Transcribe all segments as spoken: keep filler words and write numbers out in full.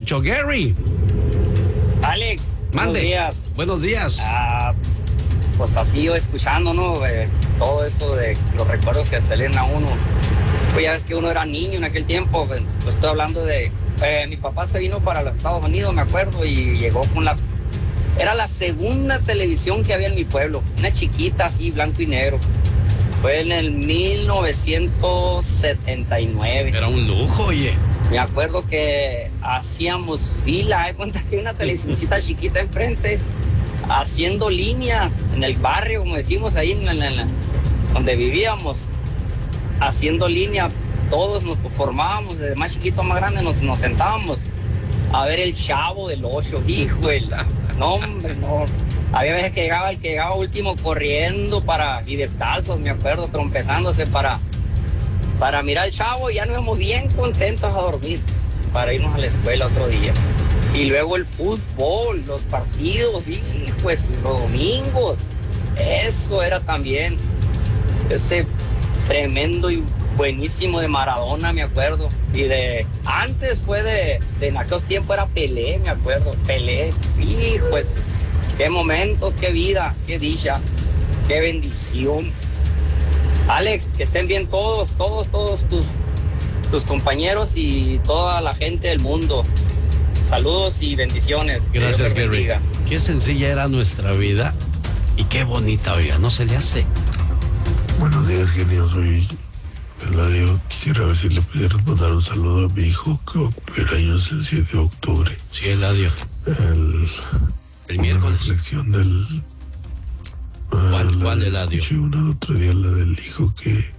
muchacho. Gary. Alex, Mande. buenos días. Buenos días. Ah, pues así yo escuchando, ¿no? Eh, todo eso de los recuerdos que salen a uno. Pues ya ves que uno era niño en aquel tiempo. Pues, pues estoy hablando de... Eh, mi papá se vino para los Estados Unidos, me acuerdo, y llegó con la... Era la segunda televisión que había en mi pueblo. Una chiquita así, blanco y negro. Fue en el mil novecientos setenta y nueve. Era un lujo, oye. Me acuerdo que hacíamos fila, ¿eh? Cuenta que hay una televisioncita chiquita enfrente, haciendo líneas en el barrio, como decimos ahí, en la, en la, donde vivíamos, haciendo línea, todos nos formábamos, desde más chiquito a más grande, nos, nos sentábamos a ver el Chavo del Ocho, hijo de la... No, hombre, no. Había veces que llegaba el que llegaba último corriendo para, y descalzos, me acuerdo, trompezándose para... para mirar al Chavo, y ya nos íbamos bien contentos a dormir para irnos a la escuela otro día. Y luego el fútbol, los partidos, y pues los domingos, eso era también ese tremendo y buenísimo de Maradona, me acuerdo. Y de antes fue de, de en aquellos tiempos era Pelé, me acuerdo, Pelé, hijo, pues qué momentos, qué vida, qué dicha, qué bendición. Alex, que estén bien todos, todos, todos tus, tus compañeros y toda la gente del mundo. Saludos y bendiciones. Gracias, Gary. Qué sencilla era nuestra vida y qué bonita, oiga, ¿no se le hace? Buenos días, genio. Soy Eladio. Quisiera ver si le pudieras mandar un saludo a mi hijo que va a cumplir años el siete de octubre. Sí, Eladio. El, el miércoles. Una reflexión del... ¿Cuál, uh, cuál Eladio? Escuché una el otro día, la del hijo que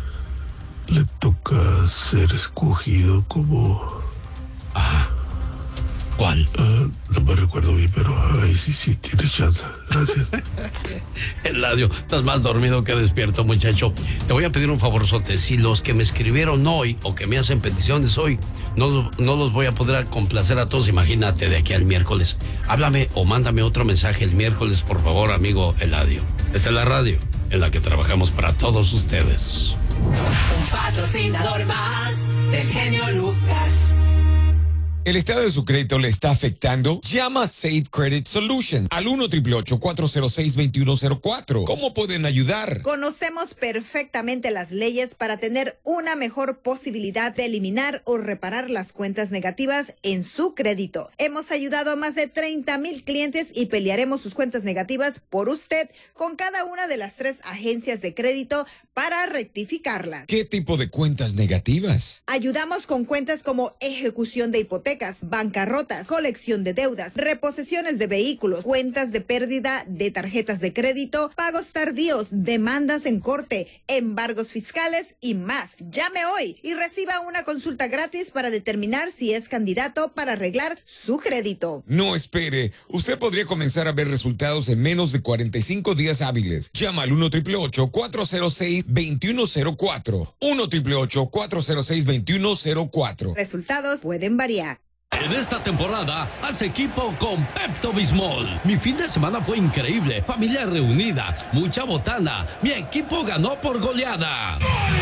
le toca ser escogido como... Ajá. ¿Cuál? Uh, no me recuerdo bien, pero ahí sí, sí, tienes chance. Gracias. Eladio, estás más dormido que despierto, muchacho. Te voy a pedir un favorzote. Si los que me escribieron hoy o que me hacen peticiones hoy, no, no los voy a poder complacer a todos, imagínate, de aquí al miércoles. Háblame o mándame otro mensaje el miércoles, por favor, amigo Eladio. Esta es la radio en la que trabajamos para todos ustedes. Un patrocinador más del genio Lucas. ¿El estado de su crédito le está afectando? Llama a Safe Credit Solutions al uno ocho ocho ocho, cuatro cero seis, dos uno cero cuatro. ¿Cómo pueden ayudar? Conocemos perfectamente las leyes para tener una mejor posibilidad de eliminar o reparar las cuentas negativas en su crédito. Hemos ayudado a más de treinta mil clientes y pelearemos sus cuentas negativas por usted con cada una de las tres agencias de crédito para rectificarlas. ¿Qué tipo de cuentas negativas? Ayudamos con cuentas como ejecución de hipotecas, bancarrotas, colección de deudas, reposesiones de vehículos, cuentas de pérdida de tarjetas de crédito, pagos tardíos, demandas en corte, embargos fiscales y más. Llame hoy y reciba una consulta gratis para determinar si es candidato para arreglar su crédito. No espere. Usted podría comenzar a ver resultados en menos de cuarenta y cinco días hábiles. Llama al uno ocho ocho ocho, cuatro cero seis, dos uno cero cuatro. uno ocho ocho ocho, cuatro cero seis, dos uno cero cuatro. Resultados pueden variar. En esta temporada, haz equipo con Pepto-Bismol. Mi fin de semana fue increíble. Familia reunida, mucha botana. Mi equipo ganó por goleada.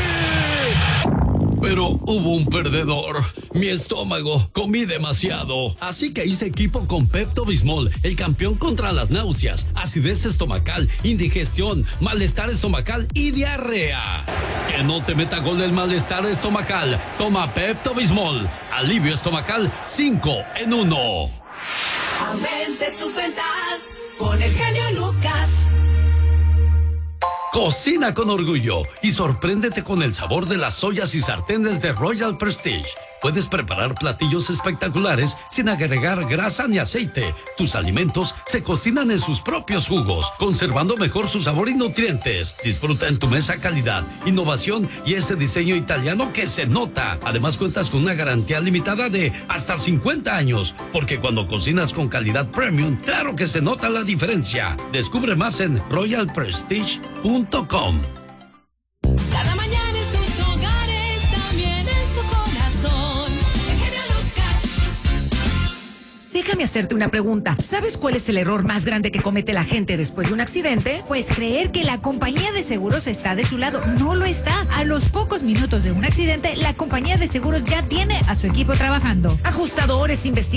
Pero hubo un perdedor. Mi estómago, comí demasiado. Así que hice equipo con Pepto-Bismol, el campeón contra las náuseas, acidez estomacal, indigestión, malestar estomacal y diarrea. Que no te meta gol el malestar estomacal. Toma Pepto-Bismol. Alivio estomacal cinco en uno. Aumente sus ventas con el genio Lucas. Cocina con orgullo y sorpréndete con el sabor de las ollas y sartenes de Royal Prestige. Puedes preparar platillos espectaculares sin agregar grasa ni aceite. Tus alimentos se cocinan en sus propios jugos, conservando mejor su sabor y nutrientes. Disfruta en tu mesa calidad, innovación y ese diseño italiano que se nota. Además cuentas con una garantía limitada de hasta cincuenta años, porque cuando cocinas con calidad premium, claro que se nota la diferencia. Descubre más en royal prestige punto com. Cada mañana en sus hogares, también en su corazón. El genio Lucas. Déjame hacerte una pregunta. ¿Sabes cuál es el error más grande que comete la gente después de un accidente? Pues creer que la compañía de seguros está de su lado. No lo está. A los pocos minutos de un accidente, la compañía de seguros ya tiene a su equipo trabajando. Ajustadores, investigadores.